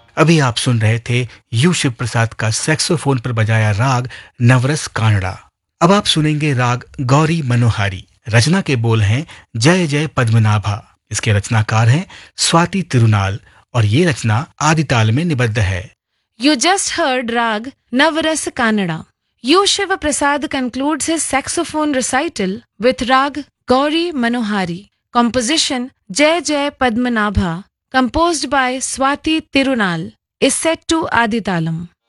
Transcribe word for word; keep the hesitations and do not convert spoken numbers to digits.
अभी आप सुन रहे थे यू शिव प्रसाद का सैक्सोफोन पर बजाया राग नवरस कानड़ा। अब आप सुनेंगे राग गौरी मनोहारी। रचना के बोल हैं जय जय पद्मनाभा। इसके रचनाकार हैं स्वाति तिरुनाल और ये रचना आदिताल में निबद्ध है। You just heard Rag Navarasa Kannada. U. Shiva Prasad concludes his saxophone recital with Rag Gauri Manohari. Composition Jai Jai Padmanabha, composed by Swati Tirunal, is set to Aditalam.